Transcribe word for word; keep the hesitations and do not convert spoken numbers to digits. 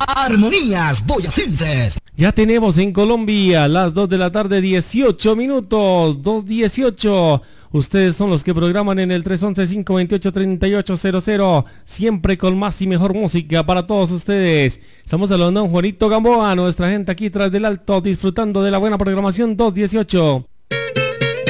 Armonías Boyacenses. Ya tenemos en Colombia las dos de la tarde, dieciocho minutos, dos dieciocho. Ustedes son los que programan en el tres once, cinco veintiocho, treinta y ocho cero cero, siempre con más y mejor música para todos ustedes. Estamos hablando de Juanito Gamboa, nuestra gente aquí tras del alto, disfrutando de la buena programación. Dos dieciocho.